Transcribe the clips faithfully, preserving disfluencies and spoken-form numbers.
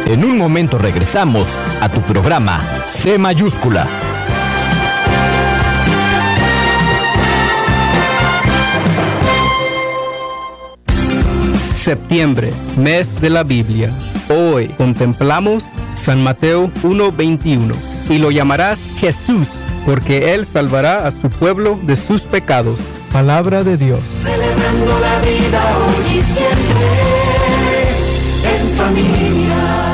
En un momento regresamos a tu programa C mayúscula. Septiembre, mes de la Biblia. Hoy contemplamos San Mateo uno veintiuno. Y lo llamarás Jesús, porque Él salvará a su pueblo de sus pecados. Palabra de Dios. Celebrando la vida hoy y siempre en familia.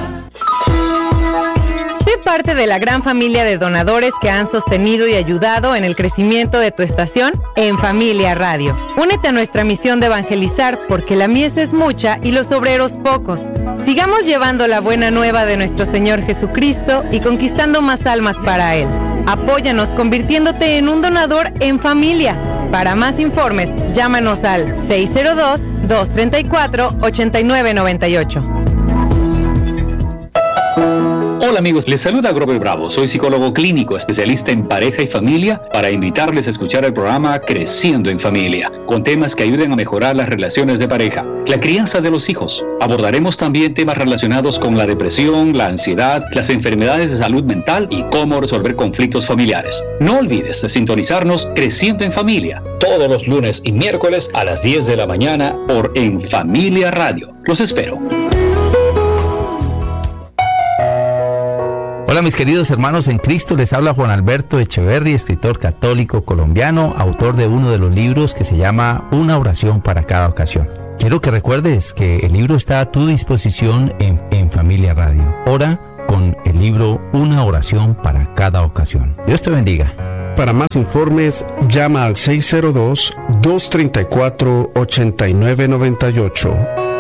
Sé parte de la gran familia de donadores que han sostenido y ayudado en el crecimiento de tu estación En Familia Radio. Únete a nuestra misión de evangelizar, porque la mies es mucha y los obreros pocos. Sigamos llevando la buena nueva de nuestro Señor Jesucristo y conquistando más almas para Él. Apóyanos convirtiéndote en un donador en familia. Para más informes, llámanos al seis cero dos, dos tres cuatro, ocho nueve nueve ocho. Hola amigos, les saluda Grover Bravo. Soy psicólogo clínico, especialista en pareja y familia, para invitarles a escuchar el programa Creciendo en Familia, con temas que ayuden a mejorar las relaciones de pareja, la crianza de los hijos. Abordaremos también temas relacionados con la depresión, la ansiedad, las enfermedades de salud mental y cómo resolver conflictos familiares. No olvides de sintonizarnos Creciendo en Familia, todos los lunes y miércoles a las diez de la mañana por En Familia Radio. Los espero. Hola mis queridos hermanos en Cristo, les habla Juan Alberto Echeverri, escritor católico colombiano, autor de uno de los libros que se llama Una oración para cada ocasión. Quiero que recuerdes que el libro está a tu disposición en, en Familia Radio. Ora con el libro Una oración para cada ocasión. Dios te bendiga. Para más informes, llama al seis cero dos, dos tres cuatro, ocho nueve nueve ocho.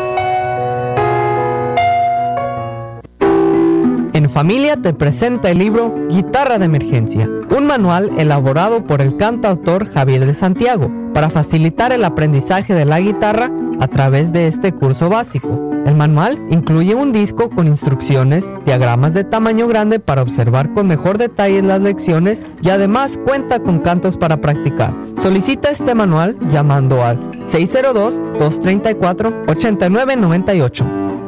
En Familia te presenta el libro Guitarra de Emergencia, un manual elaborado por el cantautor Javier de Santiago para facilitar el aprendizaje de la guitarra a través de este curso básico. El manual incluye un disco con instrucciones, diagramas de tamaño grande para observar con mejor detalle las lecciones y además cuenta con cantos para practicar. Solicita este manual llamando al seis cero dos, dos tres cuatro, ocho nueve nueve ocho.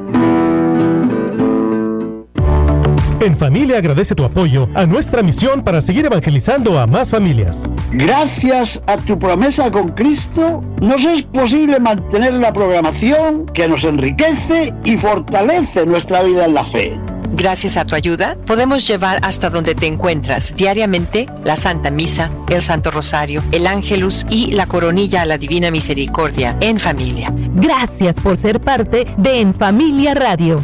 En Familia agradece tu apoyo a nuestra misión para seguir evangelizando a más familias. Gracias a tu promesa con Cristo, nos es posible mantener la programación que nos enriquece y fortalece nuestra vida en la fe. Gracias a tu ayuda, podemos llevar hasta donde te encuentras diariamente la Santa Misa, el Santo Rosario, el Ángelus y la Coronilla a la Divina Misericordia en familia. Gracias por ser parte de En Familia Radio.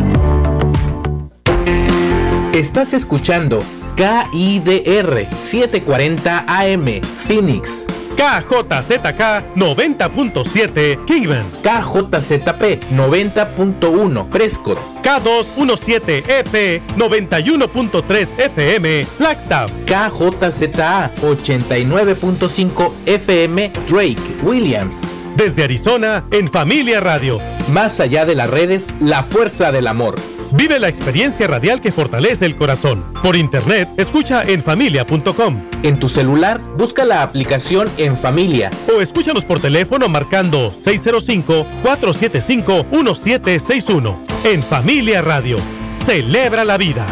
Estás escuchando K I D R setecientos cuarenta A M Phoenix, K J Z K noventa punto siete Kingman, K J Z P noventa punto uno Prescott, K doscientos diecisiete E P noventa y uno punto tres F M Flagstaff, K J Z A ochenta y nueve punto cinco F M Drake Williams. Desde Arizona, En Familia Radio. Más allá de las redes, la fuerza del amor. Vive la experiencia radial que fortalece el corazón. Por internet, escucha en familia punto com. En tu celular, busca la aplicación En Familia. O escúchanos por teléfono marcando seis cero cinco, cuatro siete cinco, uno siete seis uno. En Familia Radio. Celebra la vida.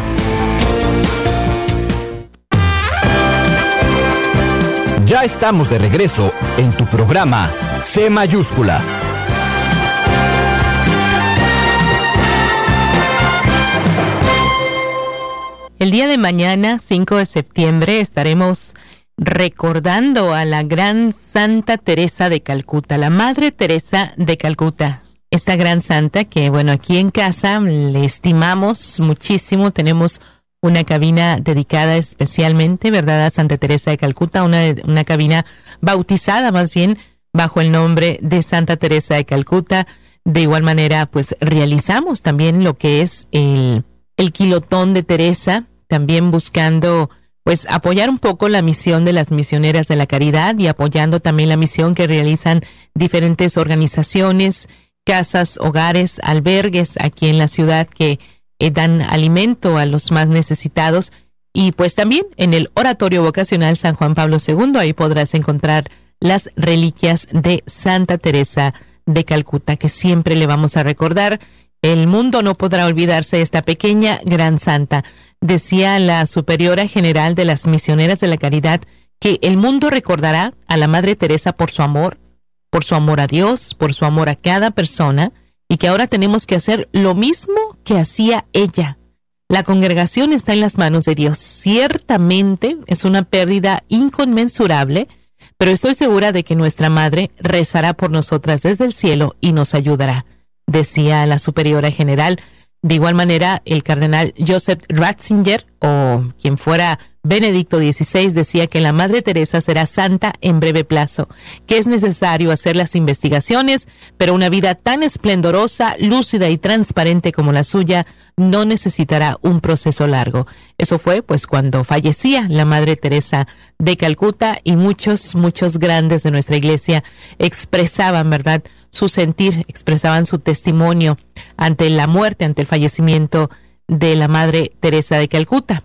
Ya estamos de regreso en tu programa C mayúscula. El día de mañana, cinco de septiembre, estaremos recordando a la gran Santa Teresa de Calcuta, la Madre Teresa de Calcuta. Esta gran santa que, bueno, aquí en casa le estimamos muchísimo. Tenemos una cabina dedicada especialmente, ¿verdad?, a Santa Teresa de Calcuta, una, una cabina bautizada más bien bajo el nombre de Santa Teresa de Calcuta. De igual manera, pues realizamos también lo que es el, el Kilotón de Teresa, también buscando pues apoyar un poco la misión de las misioneras de la caridad y apoyando también la misión que realizan diferentes organizaciones, casas, hogares, albergues aquí en la ciudad que eh, dan alimento a los más necesitados. Y pues también en el Oratorio Vocacional San Juan Pablo segundo, ahí podrás encontrar las reliquias de Santa Teresa de Calcuta, que siempre le vamos a recordar. El mundo no podrá olvidarse de esta pequeña gran santa. Decía la superiora general de las misioneras de la caridad que el mundo recordará a la Madre Teresa por su amor, por su amor a Dios, por su amor a cada persona, y que ahora tenemos que hacer lo mismo que hacía ella. La congregación está en las manos de Dios. Ciertamente es una pérdida inconmensurable, pero estoy segura de que nuestra Madre rezará por nosotras desde el cielo y nos ayudará, decía la superiora general. De igual manera, el cardenal Joseph Ratzinger, o quien fuera Benedicto dieciséis, decía que la Madre Teresa será santa en breve plazo, que es necesario hacer las investigaciones, pero una vida tan esplendorosa, lúcida y transparente como la suya no necesitará un proceso largo. Eso fue pues cuando fallecía la Madre Teresa de Calcuta, y muchos, muchos grandes de nuestra iglesia expresaban, ¿verdad?, su sentir, expresaban su testimonio ante la muerte, ante el fallecimiento de la Madre Teresa de Calcuta.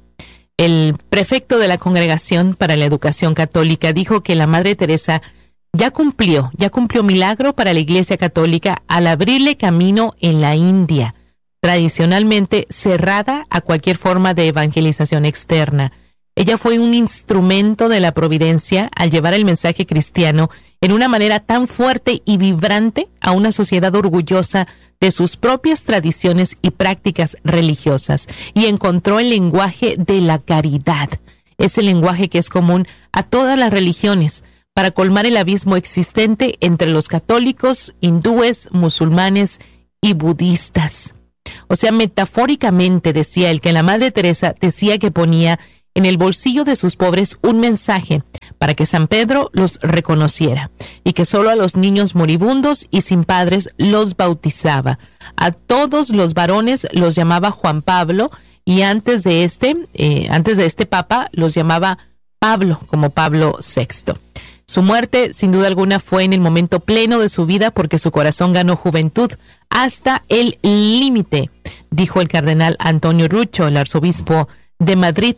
El prefecto de la Congregación para la Educación Católica dijo que la Madre Teresa ya cumplió, ya cumplió milagro para la Iglesia Católica al abrirle camino en la India, tradicionalmente cerrada a cualquier forma de evangelización externa. Ella fue un instrumento de la providencia al llevar el mensaje cristiano en una manera tan fuerte y vibrante a una sociedad orgullosa de sus propias tradiciones y prácticas religiosas, y encontró el lenguaje de la caridad, ese lenguaje que es común a todas las religiones, para colmar el abismo existente entre los católicos, hindúes, musulmanes y budistas. O sea, metafóricamente decía él que la Madre Teresa decía que ponía en el bolsillo de sus pobres un mensaje para que San Pedro los reconociera, y que solo a los niños moribundos y sin padres los bautizaba. A todos los varones los llamaba Juan Pablo, y antes de este, eh, antes de este papa los llamaba Pablo, como Pablo sexto. Su muerte, sin duda alguna, fue en el momento pleno de su vida, porque su corazón ganó juventud hasta el límite, dijo el cardenal Antonio Rucho, el arzobispo de Madrid.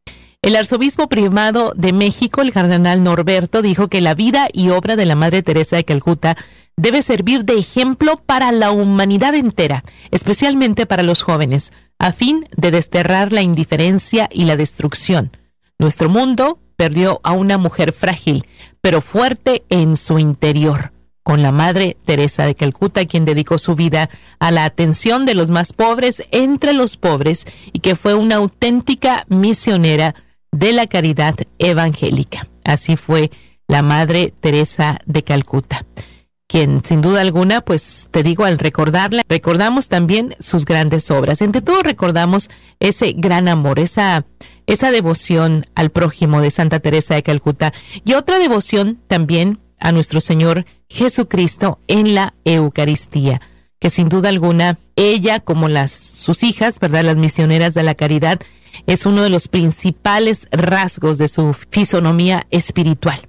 El arzobispo primado de México, el cardenal Norberto, dijo que la vida y obra de la Madre Teresa de Calcuta debe servir de ejemplo para la humanidad entera, especialmente para los jóvenes, a fin de desterrar la indiferencia y la destrucción. Nuestro mundo perdió a una mujer frágil, pero fuerte en su interior, con la Madre Teresa de Calcuta, quien dedicó su vida a la atención de los más pobres entre los pobres, y que fue una auténtica misionera de la caridad evangélica. Así fue la Madre Teresa de Calcuta, quien sin duda alguna, pues te digo, al recordarla, recordamos también sus grandes obras. Entre todo recordamos ese gran amor, esa, esa devoción al prójimo de Santa Teresa de Calcuta, y otra devoción también a nuestro Señor Jesucristo en la Eucaristía, que sin duda alguna ella, como las sus hijas, ¿verdad?, las misioneras de la caridad, es uno de los principales rasgos de su fisonomía espiritual.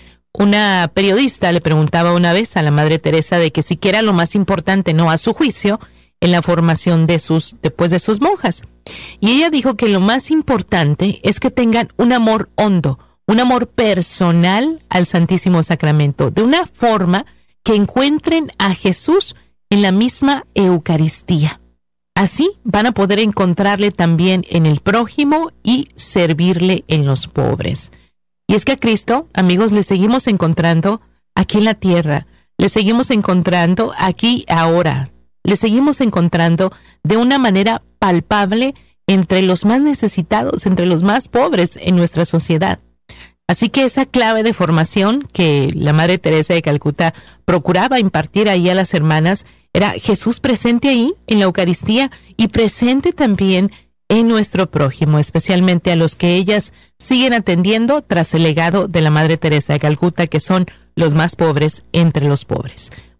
Una periodista le preguntaba una vez a la Madre Teresa de que siquiera lo más importante, no a su juicio, en la formación de sus, después de sus monjas. Y ella dijo que lo más importante es que tengan un amor hondo, un amor personal al Santísimo Sacramento, de una forma que encuentren a Jesús en la misma Eucaristía. Así van a poder encontrarle también en el prójimo y servirle en los pobres. Y es que a Cristo, amigos, le seguimos encontrando aquí en la tierra, le seguimos encontrando aquí ahora, le seguimos encontrando de una manera palpable entre los más necesitados, entre los más pobres en nuestra sociedad. Así que esa clave de formación que la Madre Teresa de Calcuta procuraba impartir ahí a las hermanas era Jesús presente ahí en la Eucaristía, y presente también en nuestro prójimo, especialmente a los que ellas siguen atendiendo tras el legado de la Madre Teresa de Calcuta, que son los más pobres entre los pobres.